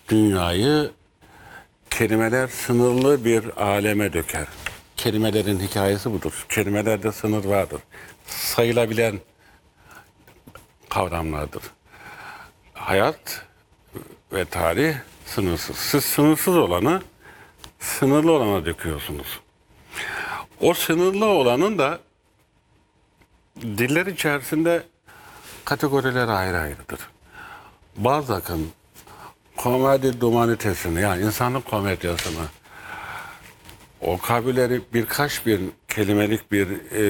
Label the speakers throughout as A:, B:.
A: dünyayı kelimeler sınırlı bir aleme döker. Kelimelerin hikayesi budur. Kelimelerde sınır vardır. Sayılabilen kavramlardır. Hayat ve tarih sınırsız. Siz sınırsız olanı sınırlı olana döküyorsunuz. O sınırlı olanın da diller içerisinde kategoriler ayrı ayrıdır. Balzac'ın komedi dumanitesini, yani insanlık komedyasını, o kabileri birkaç bin kelimelik bir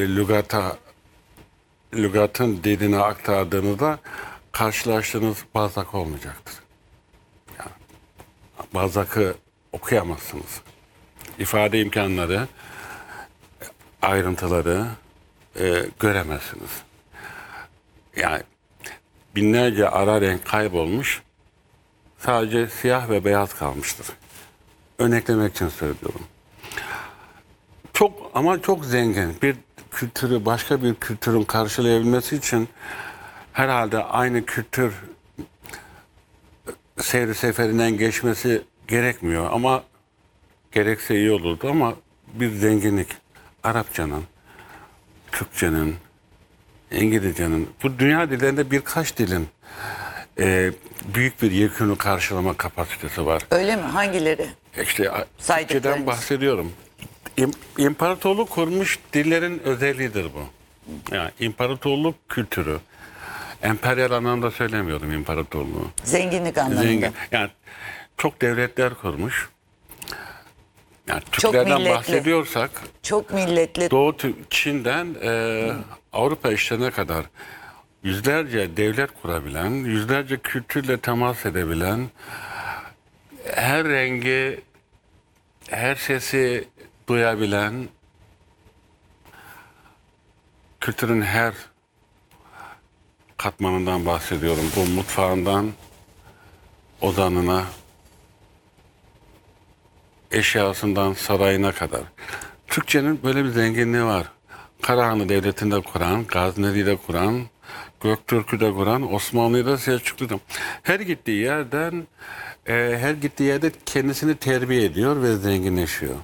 A: lügatın diline aktardığınızda karşılaştığınız Balzac olmayacaktır. Yani Balzac'ı okuyamazsınız. İfade imkanları, ayrıntıları göremezsiniz. Yani binlerce ara renk kaybolmuş, sadece siyah ve beyaz kalmıştır. Örneklemek için söylüyorum. Çok zengin bir kültürü başka bir kültürün karşılayabilmesi için herhalde aynı kültür seyri seferinden geçmesi gerekmiyor ama gerekse iyi olurdu ama bir zenginlik. Arapçanın, Türkçenin, İngilizcenin, bu dünya dillerinde birkaç dilin büyük bir yekünü karşılama kapasitesi var.
B: Öyle mi? Hangileri?
A: İşte Türkçeden bahsediyorum. İmparatorluk kurmuş dillerin özelliğidir bu. Yani imparatorluk kültürü. Emperyal anlamda söylemiyorum imparatorluğu.
B: Zenginlik anlamında.
A: Zengin. Yani çok devletler kurmuş. Yani Türklerden bahsediyorsak
B: çok milletli.
A: Doğu Çin'den Avrupa işlerine kadar yüzlerce devlet kurabilen, yüzlerce kültürle temas edebilen, her rengi, her sesi duyabilen, kültürün her katmanından bahsediyorum. Bu mutfağından odanına, eşyasından sarayına kadar. Türkçenin böyle bir zenginliği var. Karahanlı Devleti'nde kuran, Gazneli'de kuran, Göktürk'ü de kuran, Osmanlı'da Selçuklu'da. Her gittiği yerde kendisini terbiye ediyor ve zenginleşiyor.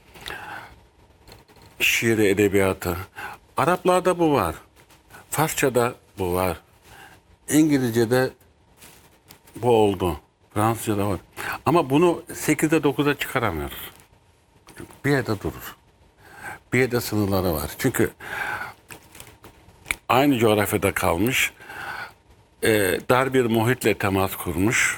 A: Şiiri, edebiyatı. Araplarda bu var. Farsça'da bu var. İngilizce'de bu oldu. Fransızca'da var. Ama bunu 8'e 9'a çıkaramıyoruz. Bir yerde durur. Bir yerde sınırları var. Çünkü aynı coğrafyada kalmış, dar bir muhitle temas kurmuş,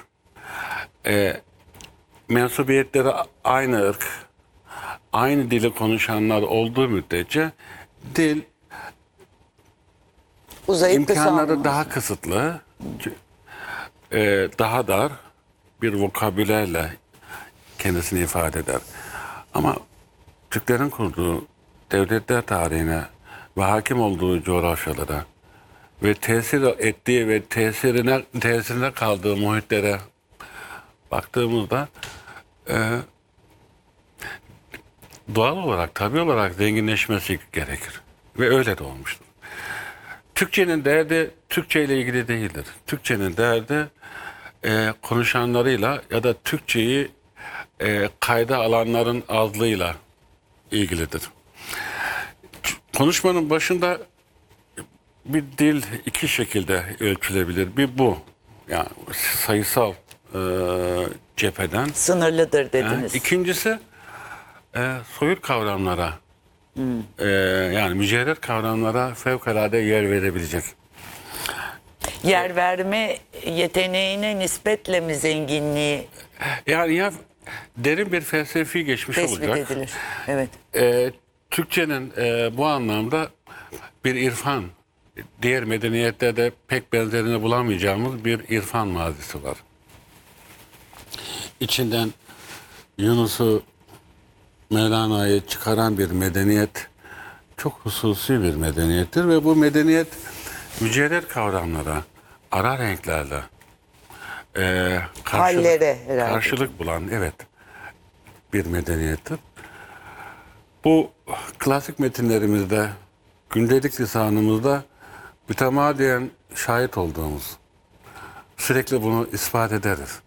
A: mensubiyetleri aynı ırk, aynı dili konuşanlar olduğu müddetçe dil imkanları daha kısıtlı, daha dar bir vokabülerle kendisini ifade eder. Ama Türklerin kurduğu devletler tarihine ve hakim olduğu coğrafyalara ve tesir ettiği ve tesirine kaldığı muhitlere baktığımızda doğal olarak, tabii olarak zenginleşmesi gerekir. Ve öyle de olmuştur. Türkçenin derdi Türkçe ile ilgili değildir. Türkçenin derdi konuşanlarıyla ya da Türkçeyi kayda alanların azlığıyla ilgilidir. Konuşmanın başında bir dil iki şekilde ölçülebilir. Bir bu, yani sayısal cepheden.
B: Sınırlıdır dediniz.
A: İkincisi soyut kavramlara, yani mücerret kavramlara fevkalade yer verebilecek.
B: Yer verme yeteneğine nispetle mi zenginliği?
A: Yani ya derin bir felsefi geçmiş
B: tespit
A: olacak.
B: edilir. Evet.
A: Türkçenin bu anlamda bir irfan, diğer medeniyetlerde pek benzerini bulamayacağımız bir irfan mazisi var. İçinden Yunus'u, Mevlana'yı çıkaran bir medeniyet, çok hususi bir medeniyettir ve bu medeniyet mücerret kavramlara, ara renklerle karşılık bulan bir medeniyettir. Bu klasik metinlerimizde, gündelik lisanımızda mütemadiyen şahit olduğumuz, sürekli bunu ispat ederiz.